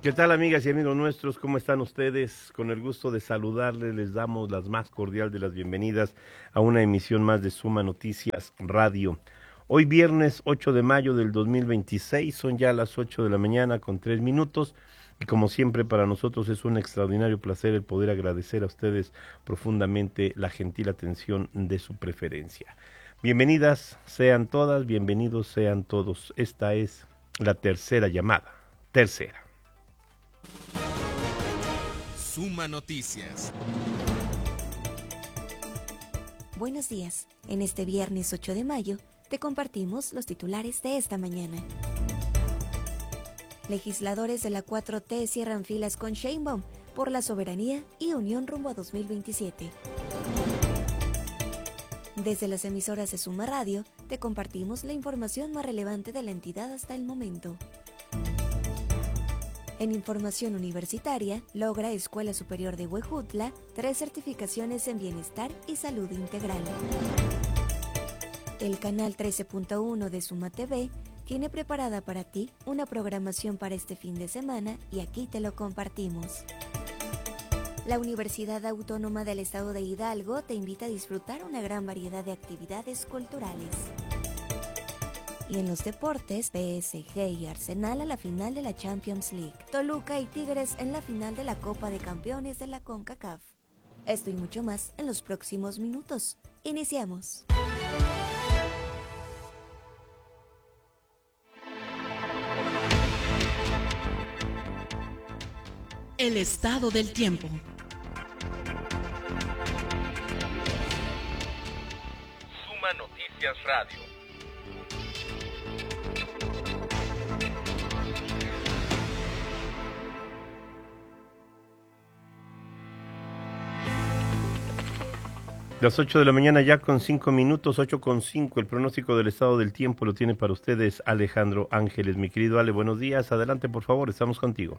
¿Qué tal, amigas y amigos nuestros? ¿Cómo están ustedes? Con el gusto de saludarles, les damos las más cordiales de las bienvenidas a una emisión más de Suma Noticias Radio. Hoy viernes 8 de mayo del 2026, son ya las 8 de la mañana con 3 minutos y como siempre para nosotros es un extraordinario placer el poder agradecer a ustedes profundamente la gentil atención de su preferencia. Bienvenidas sean todas, bienvenidos sean todos. Esta es la tercera llamada. Tercera. Suma Noticias. Buenos días. En este viernes 8 de mayo te compartimos los titulares de esta mañana. Legisladores de la 4T cierran filas con Sheinbaum por la soberanía y unión rumbo a 2027. Desde las emisoras de Suma Radio te compartimos la información más relevante de la entidad hasta el momento. En información universitaria, logra Escuela Superior de Huejutla 3 certificaciones en bienestar y salud integral. El canal 13.1 de Suma TV tiene preparada para ti una programación para este fin de semana y aquí te lo compartimos. La Universidad Autónoma del Estado de Hidalgo te invita a disfrutar una gran variedad de actividades culturales. Y en los deportes, PSG y Arsenal a la final de la Champions League. Toluca y Tigres en la final de la Copa de Campeones de la CONCACAF. Esto y mucho más en los próximos minutos. Iniciamos. El estado del tiempo. Suma Noticias Radio. Las 8 de la mañana ya con 5 minutos, 8:05. El pronóstico del estado del tiempo lo tiene para ustedes Alejandro Ángeles. Mi querido Ale, buenos días. Adelante, por favor, estamos contigo.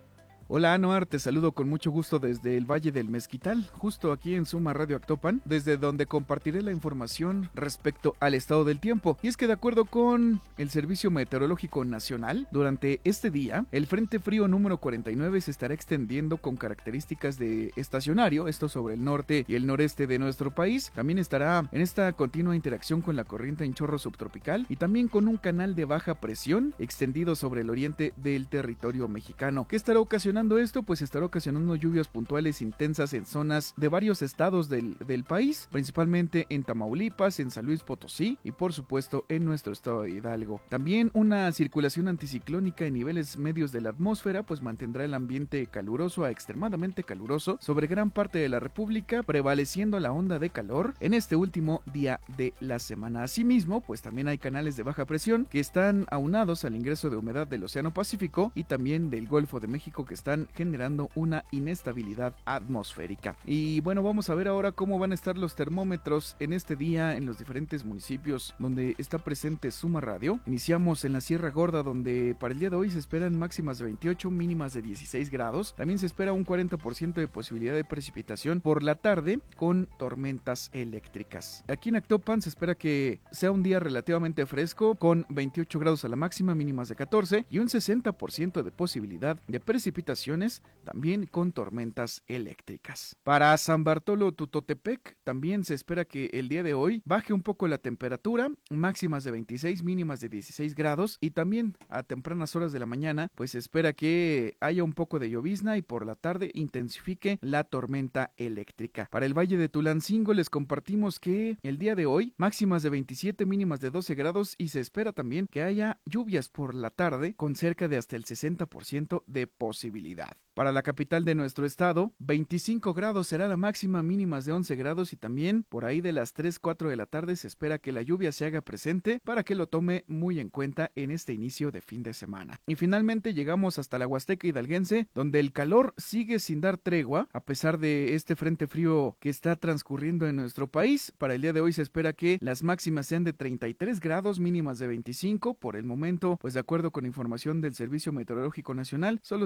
Hola Anuar, te saludo con mucho gusto desde el Valle del Mezquital, justo aquí en Suma Radio Actopan, desde donde compartiré la información respecto al estado del tiempo. Y es que de acuerdo con el Servicio Meteorológico Nacional, durante este día, el Frente Frío número 49 se estará extendiendo con características de estacionario, esto sobre el norte y el noreste de nuestro país. También estará en esta continua interacción con la corriente en chorro subtropical y también con un canal de baja presión extendido sobre el oriente del territorio mexicano. ¿Qué estará ocasionando esto? Pues estará ocasionando lluvias puntuales intensas en zonas de varios estados del país, principalmente en Tamaulipas, en San Luis Potosí y por supuesto en nuestro estado de Hidalgo. También una circulación anticiclónica en niveles medios de la atmósfera pues mantendrá el ambiente caluroso a extremadamente caluroso sobre gran parte de la República, prevaleciendo la onda de calor en este último día de la semana. Asimismo, pues también hay canales de baja presión que están aunados al ingreso de humedad del Océano Pacífico y también del Golfo de México que están generando una inestabilidad atmosférica. Y bueno, vamos a ver ahora cómo van a estar los termómetros en este día en los diferentes municipios donde está presente Suma Radio. Iniciamos en la Sierra Gorda, donde para el día de hoy se esperan máximas de 28, mínimas de 16 grados. También se espera un 40% de posibilidad de precipitación por la tarde con tormentas eléctricas. Aquí en Actopan se espera que sea un día relativamente fresco con 28 grados a la máxima, mínimas de 14 y un 60% de posibilidad de precipitación, también con tormentas eléctricas. Para San Bartolo Tutotepec también se espera que el día de hoy baje un poco la temperatura, máximas de 26, mínimas de 16 grados y también a tempranas horas de la mañana pues se espera que haya un poco de llovizna y por la tarde intensifique la tormenta eléctrica. Para el Valle de Tulancingo les compartimos que el día de hoy máximas de 27, mínimas de 12 grados y se espera también que haya lluvias por la tarde con cerca de hasta el 60% de posibilidad. Para la capital de nuestro estado, 25 grados será la máxima, mínimas de 11 grados y también por ahí de las 3, 4 de la tarde se espera que la lluvia se haga presente para que lo tome muy en cuenta en este inicio de fin de semana. Y finalmente llegamos hasta la Huasteca Hidalguense, donde el calor sigue sin dar tregua a pesar de este frente frío que está transcurriendo en nuestro país. Para el día de hoy se espera que las máximas sean de 33 grados, mínimas de 25. Por el momento, pues de acuerdo con información del Servicio Meteorológico Nacional, solo se espera que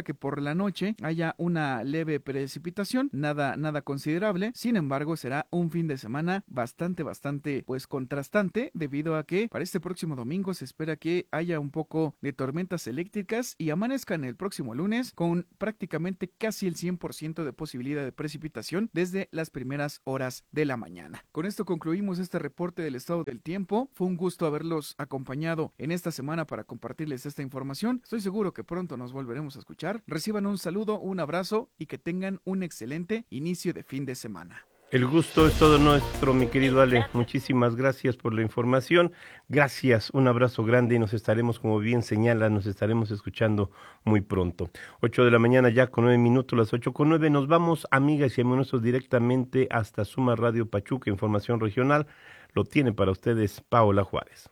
que por la noche haya una leve precipitación, nada considerable. Sin embargo, será un fin de semana bastante pues contrastante, debido a que para este próximo domingo se espera que haya un poco de tormentas eléctricas y amanezcan el próximo lunes con prácticamente casi el 100% de posibilidad de precipitación desde las primeras horas de la mañana. Con esto concluimos este reporte del estado del tiempo. Fue un gusto haberlos acompañado en esta semana para compartirles esta información. Estoy seguro que pronto nos volveremos a escuchar. Reciban un saludo, un abrazo y que tengan un excelente inicio de fin de semana. El gusto es todo nuestro, mi querido Ale. Muchísimas gracias por la información. Gracias, un abrazo grande y nos estaremos, como bien señala, nos estaremos escuchando muy pronto. 8 de la mañana ya con 9 minutos, las 8:09. Nos vamos, amigas y amigos, directamente hasta Suma Radio Pachuca, información regional. Lo tiene para ustedes Paola Juárez.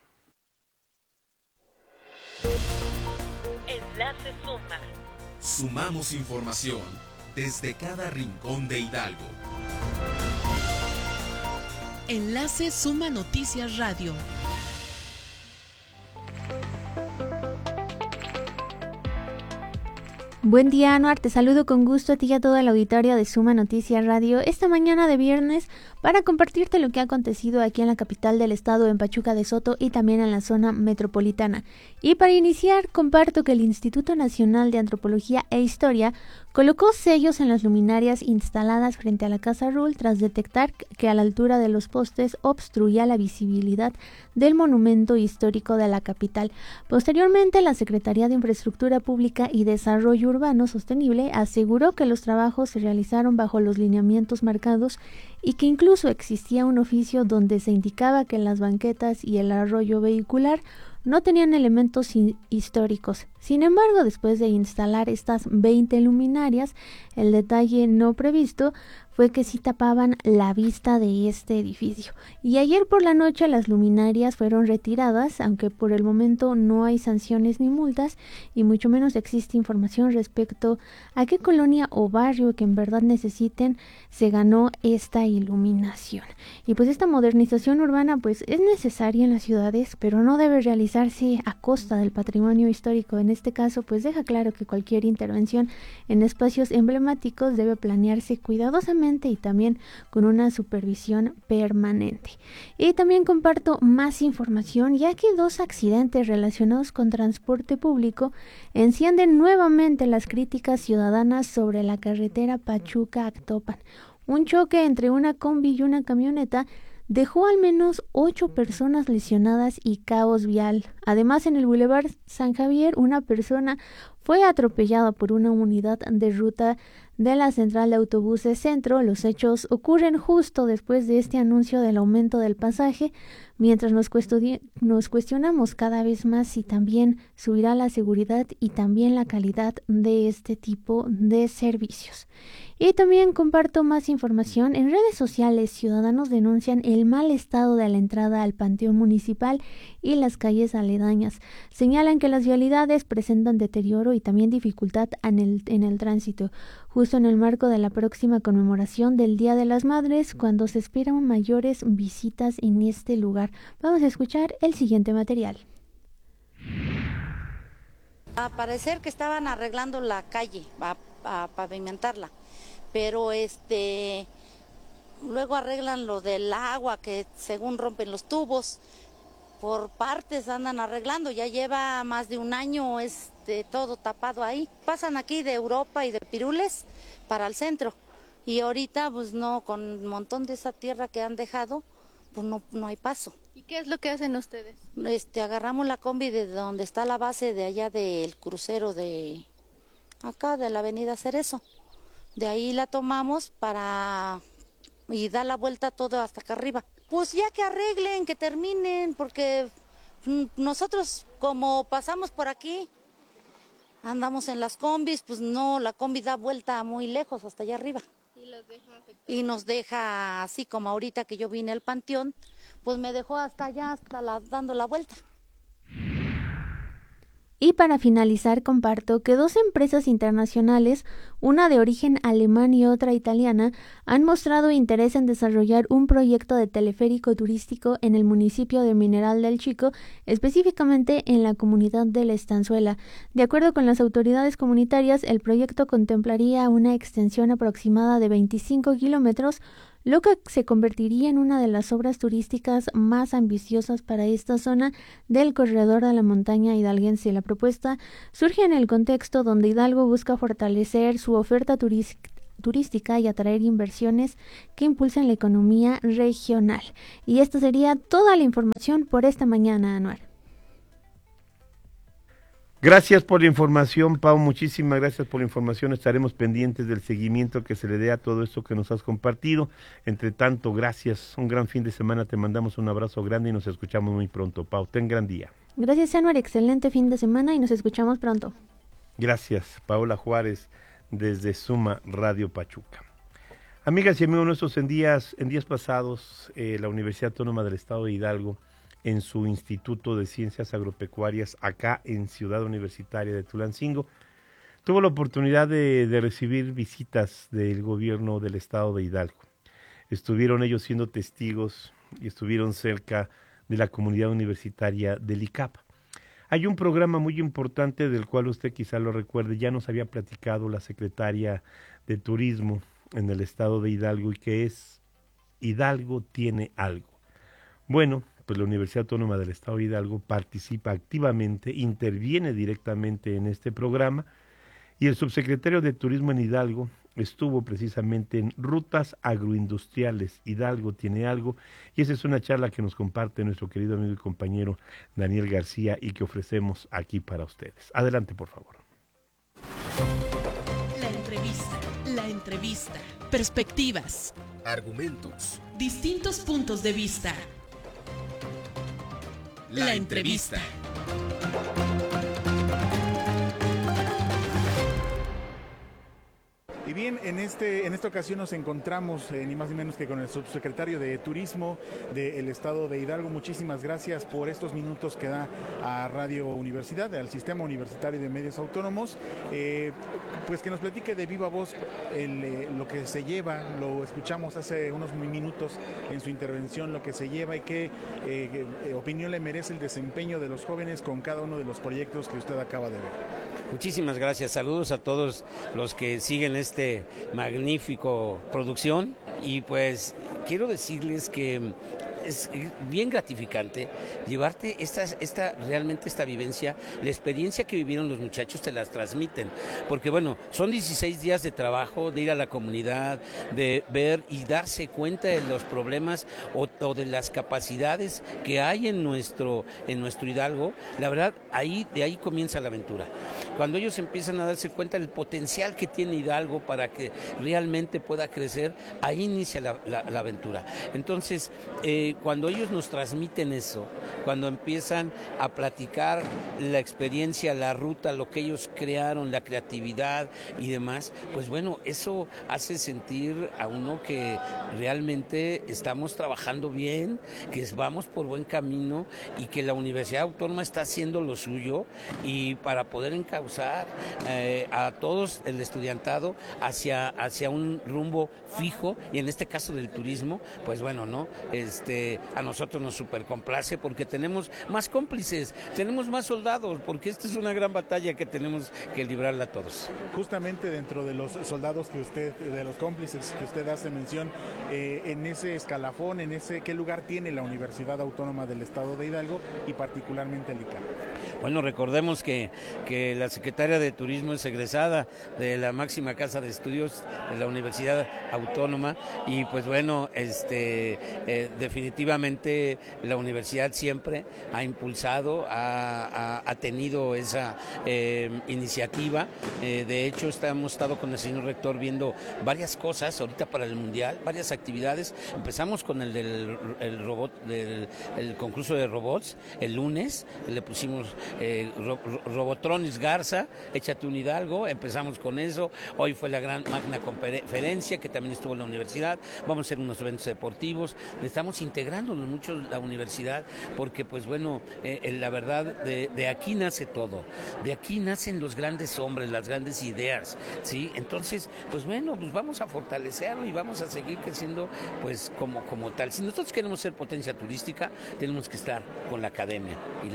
Enlace Suma. Sumamos información desde cada rincón de Hidalgo. Enlace Suma Noticias Radio. Buen día, Anuar, te saludo con gusto a ti y a toda la auditoría de Suma Noticias Radio esta mañana de viernes para compartirte lo que ha acontecido aquí en la capital del estado, en Pachuca de Soto y también en la zona metropolitana. Y para iniciar, comparto que el Instituto Nacional de Antropología e Historia colocó sellos en las luminarias instaladas frente a la Casa Rull tras detectar que a la altura de los postes obstruía la visibilidad del monumento histórico de la capital. Posteriormente, la Secretaría de Infraestructura Pública y Desarrollo Urbano Sostenible aseguró que los trabajos se realizaron bajo los lineamientos marcados y que incluso existía un oficio donde se indicaba que las banquetas y el arroyo vehicular no tenían elementos históricos. Sin embargo, después de instalar estas 20 luminarias, el detalle no previsto fue que sí tapaban la vista de este edificio. Y ayer por la noche las luminarias fueron retiradas, aunque por el momento no hay sanciones ni multas, y mucho menos existe información respecto a qué colonia o barrio que en verdad necesiten se ganó esta iluminación. Y pues esta modernización urbana pues es necesaria en las ciudades, pero no debe realizarse a costa del patrimonio histórico. En este caso pues deja claro que cualquier intervención en espacios emblemáticos debe planearse cuidadosamente y también con una supervisión permanente. Y también comparto más información, ya que 2 accidentes relacionados con transporte público encienden nuevamente las críticas ciudadanas sobre la carretera Pachuca-Actopan. Un choque entre una combi y una camioneta dejó al menos 8 personas lesionadas y caos vial. Además, en el Boulevard San Javier, una persona fue atropellada por una unidad de ruta de la central de autobuses Centro. Los hechos ocurren justo después de este anuncio del aumento del pasaje, mientras nos cuestionamos cada vez más si también subirá la seguridad y también la calidad de este tipo de servicios. Y también comparto más información. En redes sociales, ciudadanos denuncian el mal estado de la entrada al Panteón Municipal y las calles aledañas. Señalan que las vialidades presentan deterioro y también dificultad en el tránsito, justo en el marco de la próxima conmemoración del Día de las Madres, cuando se esperan mayores visitas en este lugar. Vamos a escuchar el siguiente material. A parecer que estaban arreglando la calle, a pavimentarla, pero luego arreglan lo del agua, que según rompen los tubos, por partes andan arreglando, ya lleva más de un año todo tapado ahí. Pasan aquí de Europa y de Pirules para el centro, y ahorita pues no, con un montón de esa tierra que han dejado, pues no hay paso. ¿Y qué es lo que hacen ustedes? Agarramos la combi de donde está la base de allá del crucero de acá, de la avenida Cerezo. De ahí la tomamos y da la vuelta todo hasta acá arriba. Pues ya que arreglen, que terminen, porque nosotros como pasamos por aquí, andamos en las combis, pues no, la combi da vuelta muy lejos, hasta allá arriba. Y nos deja así como ahorita que yo vine al panteón, pues me dejó hasta allá, dando la vuelta. Y para finalizar, comparto que 2 empresas internacionales, una de origen alemán y otra italiana, han mostrado interés en desarrollar un proyecto de teleférico turístico en el municipio de Mineral del Chico, específicamente en la comunidad de La Estanzuela. De acuerdo con las autoridades comunitarias, el proyecto contemplaría una extensión aproximada de 25 kilómetros, lo que se convertiría en una de las obras turísticas más ambiciosas para esta zona del corredor de la montaña hidalguense. La propuesta surge en el contexto donde Hidalgo busca fortalecer su oferta turística y atraer inversiones que impulsen la economía regional. Y esta sería toda la información por esta mañana, Anuar. Gracias por la información, Pau, muchísimas gracias por la información. Estaremos pendientes del seguimiento que se le dé a todo esto que nos has compartido. Entre tanto, gracias, un gran fin de semana, te mandamos un abrazo grande y nos escuchamos muy pronto, Pau. Ten gran día. Gracias, Anuar, excelente fin de semana y nos escuchamos pronto. Gracias, Paola Juárez, desde Suma Radio Pachuca. Amigas y amigos nuestros, en días pasados, la Universidad Autónoma del Estado de Hidalgo, en su Instituto de Ciencias Agropecuarias, acá en Ciudad Universitaria de Tulancingo, tuvo la oportunidad de recibir visitas del gobierno del Estado de Hidalgo. Estuvieron ellos siendo testigos y estuvieron cerca de la comunidad universitaria del ICAP. Hay un programa muy importante del cual usted quizá lo recuerde, ya nos había platicado la secretaria de Turismo en el Estado de Hidalgo, y que es Hidalgo tiene algo. Bueno, pues la Universidad Autónoma del Estado de Hidalgo participa activamente, interviene directamente en este programa, y el subsecretario de Turismo en Hidalgo estuvo precisamente en Rutas Agroindustriales, Hidalgo tiene algo, y esa es una charla que nos comparte nuestro querido amigo y compañero Daniel García y que ofrecemos aquí para ustedes. Adelante, por favor. La entrevista, perspectivas, Argumentos. distintos puntos de vista. La entrevista. Y bien, en esta ocasión nos encontramos ni más ni menos que con el subsecretario de Turismo del Estado de Hidalgo. Muchísimas gracias por estos minutos que da a Radio Universidad, al Sistema Universitario de Medios Autónomos. Pues que nos platique de viva voz lo que se lleva, lo escuchamos hace unos minutos en su intervención, lo que se lleva y qué opinión le merece el desempeño de los jóvenes con cada uno de los proyectos que usted acaba de ver. Muchísimas gracias, saludos a todos los que siguen este magnífico producción, y pues quiero decirles que es bien gratificante llevarte realmente esta vivencia, la experiencia que vivieron los muchachos te las transmiten, porque bueno, son 16 días de trabajo, de ir a la comunidad, de ver y darse cuenta de los problemas o de las capacidades que hay en nuestro Hidalgo. La verdad, de ahí comienza la aventura. Cuando ellos empiezan a darse cuenta del potencial que tiene Hidalgo para que realmente pueda crecer, ahí inicia la aventura. Entonces, cuando ellos nos transmiten eso, cuando empiezan a platicar la experiencia, la ruta, lo que ellos crearon, la creatividad y demás, pues bueno, eso hace sentir a uno que realmente estamos trabajando bien, que vamos por buen camino y que la Universidad Autónoma está haciendo lo suyo, y para poder encauzar a todos el estudiantado hacia un rumbo fijo, y en este caso del turismo, pues bueno, ¿no? A nosotros nos supercomplace porque tenemos más cómplices, tenemos más soldados, porque esta es una gran batalla que tenemos que librarla todos. Justamente dentro de los soldados de los cómplices que usted hace mención, en ese escalafón, ¿qué lugar tiene la Universidad Autónoma del Estado de Hidalgo y particularmente el ICAP? Bueno, recordemos que la secretaria de Turismo es egresada de la máxima casa de estudios de la Universidad Autónoma, y pues bueno, definitivamente la universidad siempre ha impulsado, ha tenido esa iniciativa. De hecho, hemos estado con el señor rector viendo varias cosas ahorita para el Mundial, varias actividades. Empezamos con el del robot, el concurso de robots el lunes, le pusimos Robotronis Garza, échate un Hidalgo, empezamos con eso, hoy fue la gran magna conferencia que también estuvo en la universidad, vamos a hacer unos eventos deportivos, estamos integrándonos mucho la universidad, porque pues bueno, la verdad, de aquí nace todo, de aquí nacen los grandes hombres, las grandes ideas, ¿sí? Entonces, pues bueno, pues vamos a fortalecerlo y vamos a seguir creciendo pues como tal. Si nosotros queremos ser potencia turística, tenemos que estar con la academia,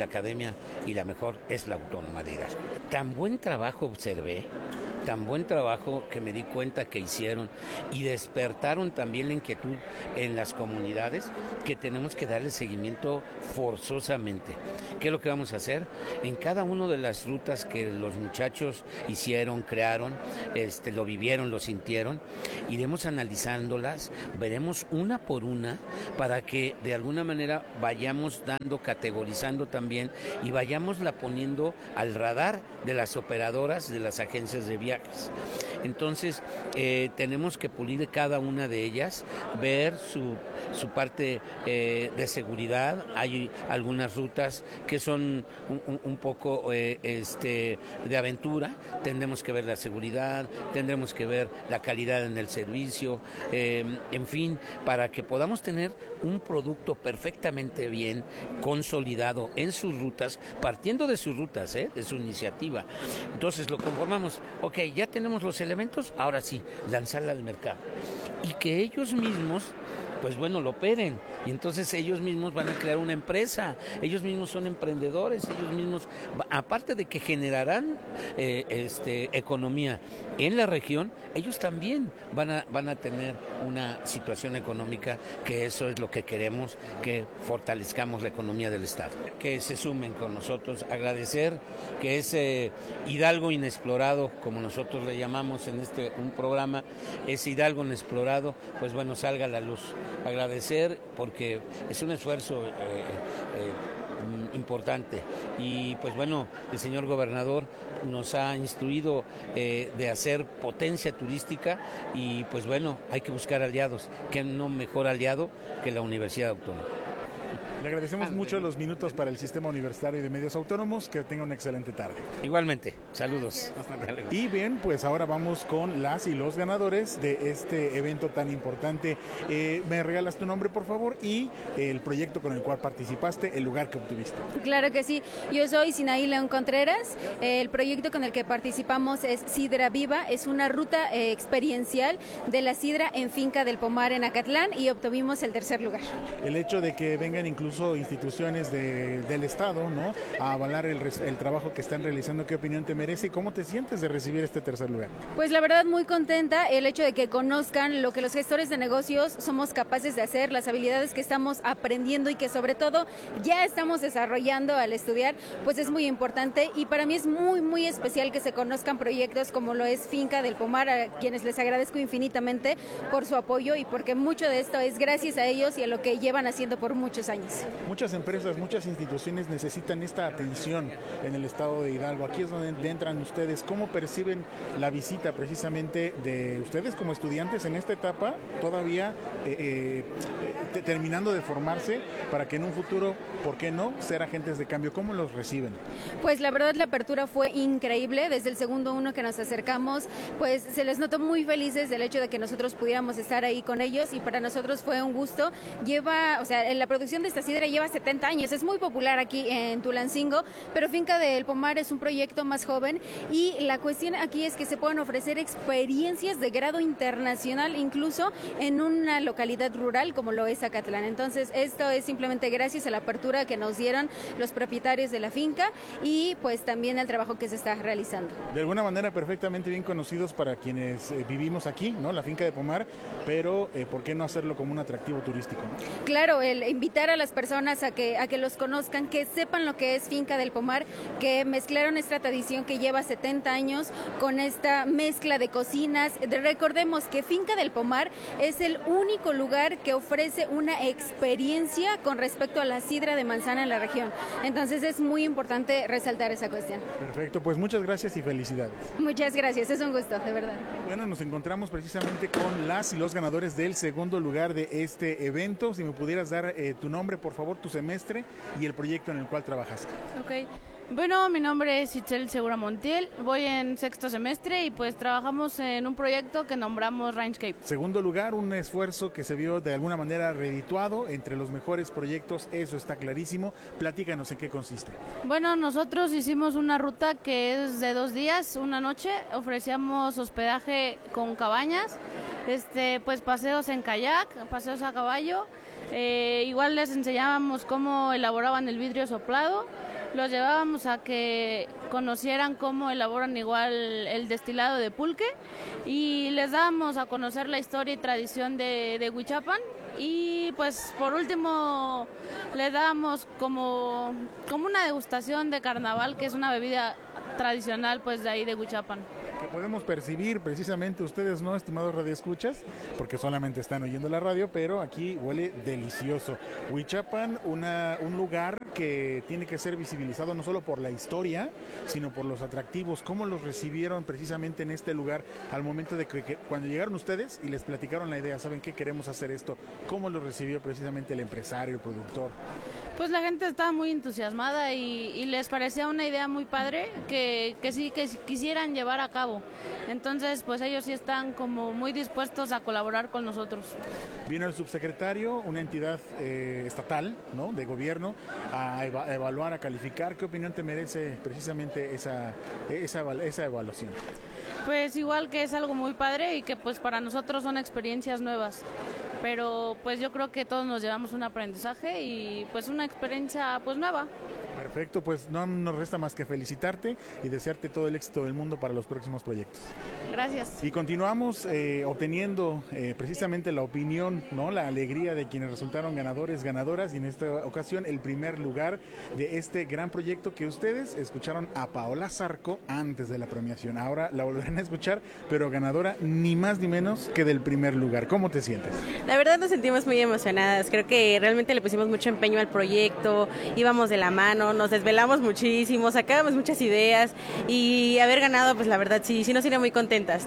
y la mejor es la Autónoma de Hidalgo. Tan buen trabajo observé, tan buen trabajo que me di cuenta que hicieron y despertaron también la inquietud en las comunidades, que tenemos que darle seguimiento forzosamente. ¿Qué es lo que vamos a hacer? En cada una de las rutas que los muchachos hicieron, crearon, lo vivieron, lo sintieron, iremos analizándolas, veremos una por una para que de alguna manera vayamos categorizando también y vayámosla poniendo al radar de las operadoras, de las agencias de viajes. Entonces, tenemos que pulir cada una de ellas, ver su parte de seguridad. Hay algunas rutas que son un poco de aventura, tendremos que ver la seguridad, tendremos que ver la calidad en el servicio, en fin, para que podamos tener un producto perfectamente bien consolidado en sus rutas, partiendo de sus rutas, de su iniciativa. Entonces lo conformamos, ok, ya tenemos los elementos, ahora sí, lanzarla al mercado. Y que ellos mismos, pues bueno, lo operen. Y entonces ellos mismos van a crear una empresa, ellos mismos son emprendedores, ellos mismos, aparte de que generarán economía en la región, ellos también van a tener una situación económica, que eso es lo que queremos, que fortalezcamos la economía del Estado. Que se sumen con nosotros, agradecer que ese Hidalgo inexplorado, como nosotros le llamamos en un programa, ese Hidalgo inexplorado, pues bueno, salga a la luz. Agradecer porque es un esfuerzo importante y pues bueno, el señor gobernador nos ha instruido de hacer potencia turística y pues bueno, hay que buscar aliados, que no mejor aliado que la Universidad Autónoma. Le agradecemos mucho los minutos para el Sistema Universitario de Medios Autónomos. Que tenga una excelente tarde. Igualmente, saludos. Y bien, pues ahora vamos con las y los ganadores de este evento tan importante. ¿Me regalas tu nombre, por favor? Y el proyecto con el cual participaste, el lugar que obtuviste. Claro que sí. Yo soy Sinaí León Contreras. El proyecto con el que participamos es Sidra Viva. Es una ruta experiencial de la sidra en Finca del Pomar en Acatlán y obtuvimos el tercer lugar. El hecho de que vengan incluso instituciones del Estado, ¿no?, a avalar el trabajo que están realizando, ¿qué opinión te merece y cómo te sientes de recibir este tercer lugar? Pues la verdad muy contenta, el hecho de que conozcan lo que los gestores de negocios somos capaces de hacer, las habilidades que estamos aprendiendo y que sobre todo ya estamos desarrollando al estudiar, pues es muy importante y para mí es muy muy especial que se conozcan proyectos como lo es Finca del Pomar, a quienes les agradezco infinitamente por su apoyo y porque mucho de esto es gracias a ellos y a lo que llevan haciendo por muchos años. Muchas empresas, muchas instituciones necesitan esta atención en el estado de Hidalgo. Aquí es donde entran ustedes. ¿Cómo perciben la visita precisamente de ustedes como estudiantes en esta etapa, todavía terminando de formarse, para que en un futuro, ¿por qué no?, ser agentes de cambio? ¿Cómo los reciben? Pues la verdad la apertura fue increíble. Desde el segundo uno que nos acercamos, pues se les notó muy felices del hecho de que nosotros pudiéramos estar ahí con ellos y para nosotros fue un gusto. La producción de esta sidra lleva 70 años, es muy popular aquí en Tulancingo, pero Finca del Pomar es un proyecto más joven y la cuestión aquí es que se pueden ofrecer experiencias de grado internacional, incluso en una localidad rural como lo es Acatlán. Entonces esto es simplemente gracias a la apertura que nos dieron los propietarios de la finca y pues también al trabajo que se está realizando. De alguna manera perfectamente bien conocidos para quienes vivimos aquí, ¿no?, la Finca de Pomar, pero ¿por qué no hacerlo como un atractivo turístico, ¿no? Claro, el invitar a las personas a que los conozcan, que sepan lo que es Finca del Pomar, que mezclaron esta tradición que lleva 70 años con esta mezcla de cocinas. Recordemos que Finca del Pomar es el único lugar que ofrece una experiencia con respecto a la sidra de manzana en la región. Entonces es muy importante resaltar esa cuestión. Perfecto, pues muchas gracias y felicidades. Muchas gracias, es un gusto, de verdad. Bueno, nos encontramos precisamente con las y los ganadores del segundo lugar de este evento. Si me pudieras dar tu nombre, por favor, tu semestre y el proyecto en el cual trabajaste. Ok, Bueno, mi nombre es Itzel Segura Montiel, voy en 6º semestre y pues trabajamos en un proyecto que nombramos Rangescape. Segundo lugar, un esfuerzo que se vio de alguna manera redituado entre los mejores proyectos, eso está clarísimo. Platícanos en qué consiste. Bueno, nosotros hicimos una ruta que es de 2 días, una noche, ofrecíamos hospedaje con cabañas, pues paseos en kayak, paseos a caballo, igual les enseñábamos cómo elaboraban el vidrio soplado. Los llevábamos a que conocieran cómo elaboran igual el destilado de pulque y les dábamos a conocer la historia y tradición de Huichapan y pues por último les dábamos como una degustación de carnaval, que es una bebida tradicional pues de ahí de Huichapan. Que podemos percibir precisamente ustedes, ¿no, estimados radioescuchas? Porque solamente están oyendo la radio, pero aquí huele delicioso. Huichapan, un lugar que tiene que ser visibilizado no solo por la historia, sino por los atractivos. ¿Cómo los recibieron precisamente en este lugar al momento de que cuando llegaron ustedes y les platicaron la idea, ¿saben qué queremos hacer esto? ¿Cómo lo recibió precisamente el empresario, el productor? Pues la gente estaba muy entusiasmada y les parecía una idea muy padre que quisieran llevar a cabo. Entonces, pues ellos sí están como muy dispuestos a colaborar con nosotros. Vino el subsecretario, una entidad estatal, ¿no?, de gobierno, a evaluar, a calificar. ¿Qué opinión te merece precisamente esa evaluación? Pues igual que es algo muy padre y que pues para nosotros son experiencias nuevas. Pero pues yo creo que todos nos llevamos un aprendizaje y pues una experiencia pues nueva. Perfecto, pues no nos resta más que felicitarte y desearte todo el éxito del mundo para los próximos proyectos. Gracias. Y continuamos obteniendo precisamente la opinión, ¿no?, la alegría de quienes resultaron ganadores, ganadoras, y en esta ocasión el primer lugar de este gran proyecto que ustedes escucharon a Paola Zarco antes de la premiación. Ahora la volverán a escuchar, pero ganadora ni más ni menos que del primer lugar. ¿Cómo te sientes? La verdad nos sentimos muy emocionadas, creo que realmente le pusimos mucho empeño al proyecto, íbamos de la mano, nos desvelamos muchísimo, sacábamos muchas ideas y haber ganado, pues la verdad sí nos tiene muy contentas,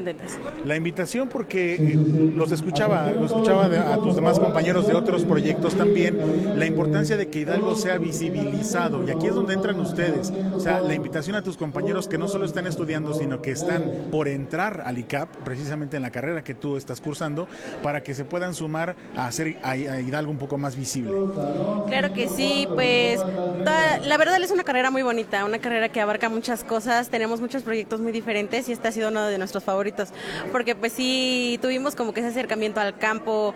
La invitación, porque los escuchaba a tus demás compañeros de otros proyectos también, la importancia de que Hidalgo sea visibilizado, y aquí es donde entran ustedes, o sea, la invitación a tus compañeros que no solo están estudiando, sino que están por entrar al ICAP, precisamente en la carrera que tú estás cursando, para que se puedan sumar a hacer a Hidalgo un poco más visible. Claro que sí, pues la verdad es una carrera muy bonita, una carrera que abarca muchas cosas, tenemos muchos proyectos muy diferentes y este ha sido uno de nuestros favoritos, porque pues sí tuvimos como que ese acercamiento al campo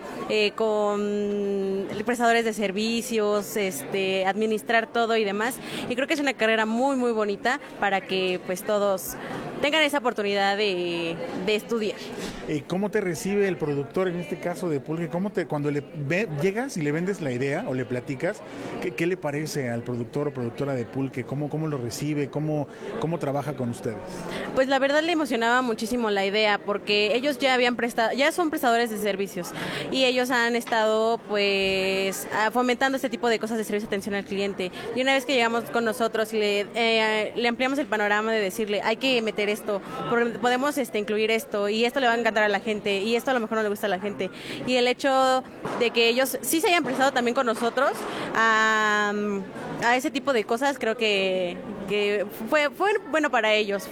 con prestadores de servicios, administrar todo y demás, y creo que es una carrera muy muy bonita para que pues todos tengan esa oportunidad de estudiar. ¿Cómo te recibe el productor en este caso de pulque? Cuando llegas y le vendes la idea o le platicas, ¿qué le parece al productor o productora de pulque? ¿Cómo lo recibe? ¿Cómo trabaja con ustedes? Pues la verdad le emocionaba muchísimo la idea, porque ellos ya son prestadores de servicios y ellos han estado pues fomentando este tipo de cosas de servicio de atención al cliente, y una vez que llegamos con nosotros y le ampliamos el panorama de decirle hay que meter esto, podemos incluir esto y esto le va a encantar a la gente y esto a lo mejor no le gusta a la gente, y el hecho de que ellos sí se hayan prestado también con nosotros a ese tipo de cosas, creo que fue bueno para ellos,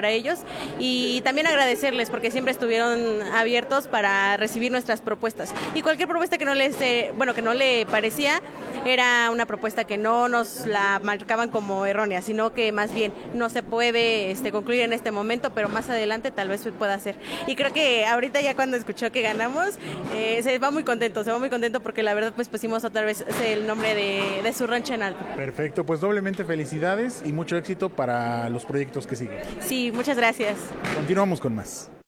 y también agradecerles porque siempre estuvieron abiertos para recibir nuestras propuestas, y cualquier propuesta que no le parecía era una propuesta que no nos la marcaban como errónea, sino que más bien no se puede concluir en este momento, pero más adelante tal vez se pueda hacer. Y creo que ahorita ya cuando escuchó que ganamos, se va muy contento porque la verdad pues pusimos otra vez el nombre de su rancho en alto. Perfecto, pues doblemente felicidades y mucho éxito para los proyectos que siguen. Sí, muchas gracias. Continuamos con más.